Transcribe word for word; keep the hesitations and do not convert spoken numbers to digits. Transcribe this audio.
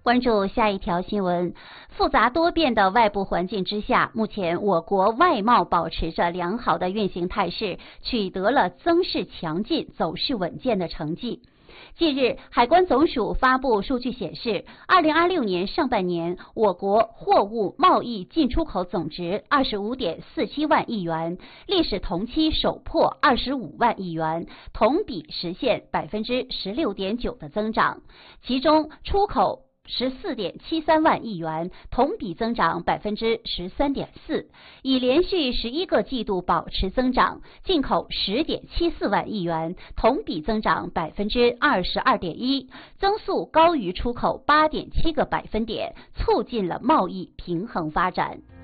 关注下一条新闻，复杂多变的外部环境之下，目前我国外贸保持着良好的运行态势，取得了增势强劲、走势稳健的成绩。近日，海关总署发布数据显示，二零二六年上半年，我国货物贸易进出口总值二十五点四七万亿元，历史同期首破二十五万亿元，同比实现百分之十六点九的增长。其中，出口十四点七三万亿元，同比增长百分之十三点四，已连续十一个季度保持增长。进口十点七四万亿元，同比增长百分之二十二点一，增速高于出口八点七个百分点，促进了贸易平衡发展。